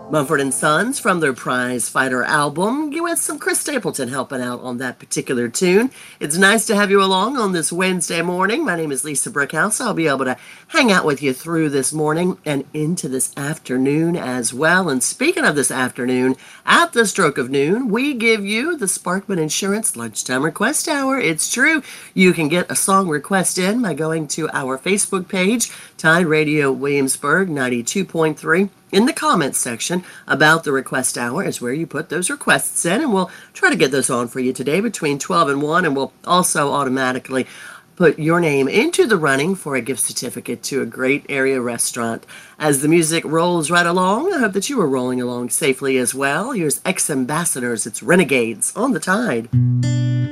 Mumford and Sons from their Prize Fighter album. You had some Chris Stapleton helping out on that particular tune. It's nice to have you along on this Wednesday morning. My name is Lisa Brickhouse. I'll be able to hang out with you through this morning and into this afternoon as well. And speaking of this afternoon, at the stroke of noon, we give you the Sparkman Insurance Lunchtime Request Hour. It's true. You can get a song request in by going to our Facebook page, Tide Radio Williamsburg 92.3. In the comments section about the request hour is where you put those requests in, and we'll try to get those on for you today between 12 and 1, and we'll also automatically put your name into the running for a gift certificate to a great area restaurant. As the music rolls right along, I hope that you are rolling along safely as well. Here's Ex-Ambassadors, it's Renegades on the Tide.